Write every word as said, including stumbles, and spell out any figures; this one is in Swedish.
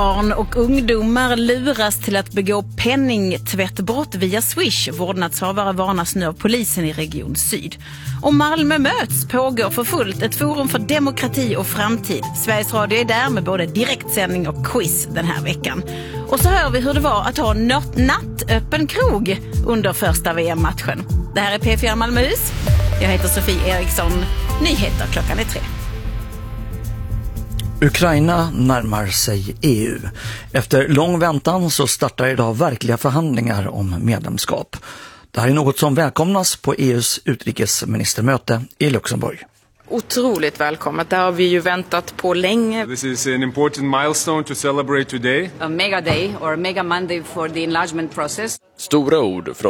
Barn och ungdomar luras till att begå penningtvättbrott via Swish. Vårdnadshavare varnas nu av polisen i Region Syd. Och Malmö möts pågår för fullt ett forum för demokrati och framtid. Sveriges Radio är där med både direktsändning och quiz den här veckan. Och så hör vi hur det var att ha natt, nattöppen krog under första V M-matchen. Det här är P fyra Malmöhus. Jag heter Sofie Eriksson. Nyheter klockan är tre. Ukraina närmar sig E U. Efter lång väntan så startar idag verkliga förhandlingar om medlemskap. Det här är något som välkomnas på E U:s utrikesministermöte i Luxemburg. Otroligt välkommet. Det har vi ju väntat på länge. This is an important milestone to celebrate today. A mega day or a mega Monday for the enlargement process. Stora ord från